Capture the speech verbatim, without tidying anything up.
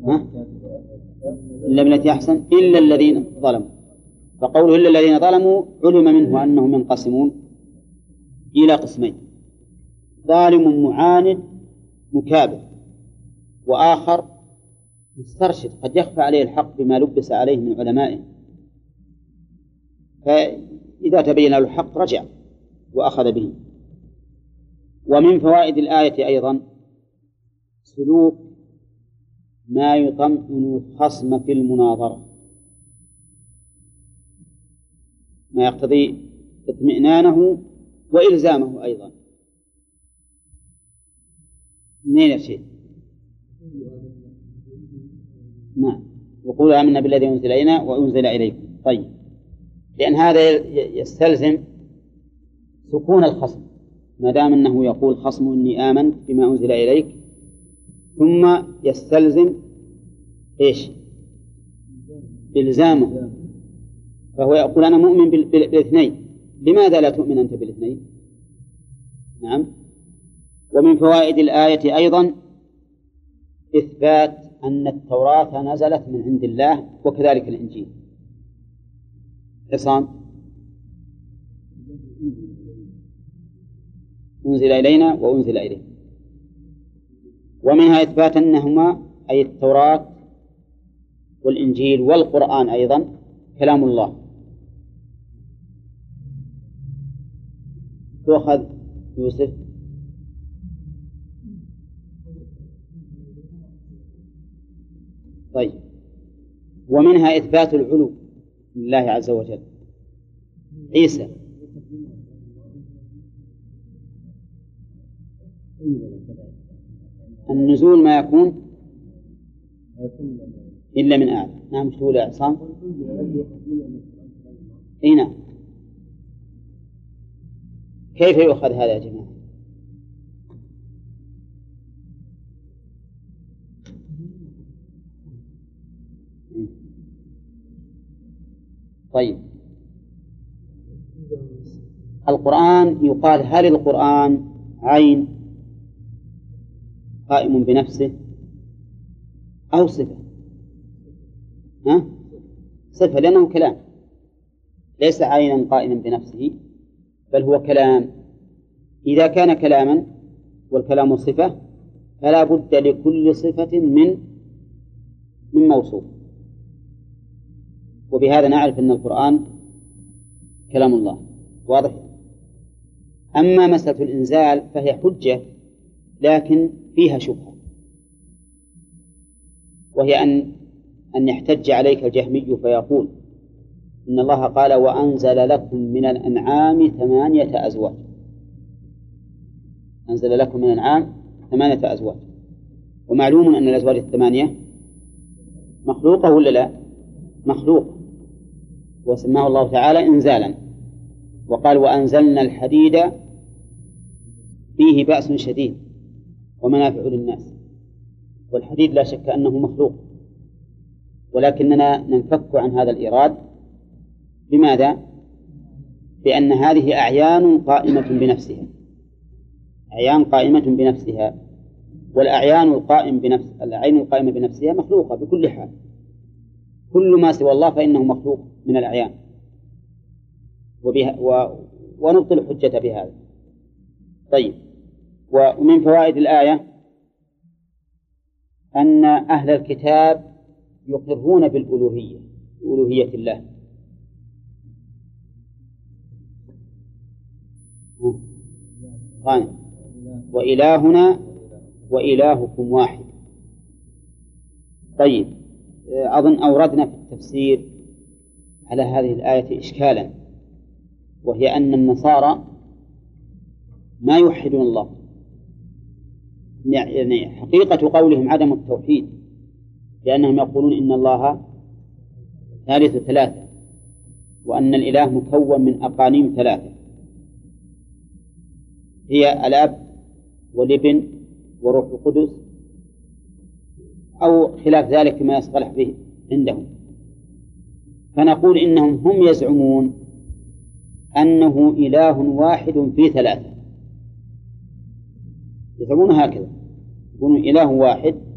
إلا بالتي أحسن إلا الذين ظلموا، فقوله إلا الذين ظلموا علم منه أنهم ينقسمون إلى قسمين: ظالم معاند مكابر، وآخر مسترشد قد يخفى عليه الحق بما لبس عليه من علمائه، فإذا تبين له الحق رجع وأخذ به. ومن فوائد الآية أيضا سلوك ما يطمئن الخصم في المناظرة، ما يقتضي اطمئنانه وإلزامه أيضا. منين يا شيخ؟ نعم، وقولوا آمنا بالذي أنزل إلينا وأنزل إليكم. طيب، لأن هذا يستلزم سكون الخصم، ما دام أنه يقول خصم إني آمنت بما أنزل إليك، ثم يستلزم إيش؟ إلزامه، فهو يقول أنا مؤمن بالاثنين، لماذا لا تؤمن أنت بالاثنين؟ نعم. ومن فوائد الآية أيضا إثبات أن التوراة نزلت من عند الله، وكذلك الإنجيل. عصام: أنزل إلينا وأنزل إليه. ومنها إثبات أنهما أي التوراة والإنجيل والقرآن أيضا كلام الله. تؤخذ يوسف. طيب، ومنها إثبات العلو لله عز وجل. عيسى: النزول ما يكون إلا من أعلى. نعم، شو يا عصام؟ إيه نعم. كيف يؤخذ هذا يا جماعة؟ طيب، القرآن يقال هل القرآن عين قائم بنفسه أو صفة؟ ها؟ صفة، لأنه كلام، ليس عينا قائما بنفسه، بل هو كلام. إذا كان كلاما والكلام صفة فلا بد لكل صفة من من موصوف، وبهذا نعرف أن القرآن كلام الله. واضح؟ أما مسألة الإنزال فهي حجة لكن فيها شبهة، وهي أن أن يحتج عليك الجهمي فيقول إن الله قال وأنزل لكم من الأنعام ثمانية أزواج، أنزل لكم من الأنعام ثمانية أزواج، ومعلوم أن الأزواج الثمانية مخلوقة ولا لا؟ مخلوقة، وسماه الله تعالى إنزالا، وقال وأنزلنا الحديد فيه بأس شديد ومنافع للناس. والحديد لا شك أنه مخلوق، ولكننا ننفك عن هذا الإيراد. لماذا؟ لأن هذه أعيان قائمة بنفسها، أعيان قائمة بنفسها، والأعيان القائم بنفس العين القائمة بنفسها مخلوقة بكل حال، كل ما سوى الله فإنه مخلوق من الأعيان، وبها و... ونبطل الحجة بهذا. طيب، ومن فوائد الآية أن أهل الكتاب يقرون بالألوهية، بألوهية الله. غانم: وإلهنا وإلهكم واحد. طيب، أظن أوردنا في التفسير على هذه الآية إشكالا، وهي أن النصارى ما يوحدون الله، يعني حقيقة قولهم عدم التوحيد، لأنهم يقولون إن الله ثالث ثلاثة، وأن الإله مكون من أقانيم ثلاثة هي الأب والابن وروح القدس، أو خلاف ذلك ما يصطلح به عندهم. فنقول إنهم هم يزعمون أنه إله واحد في ثلاثة، يزعمون هكذا، يقولون إله واحد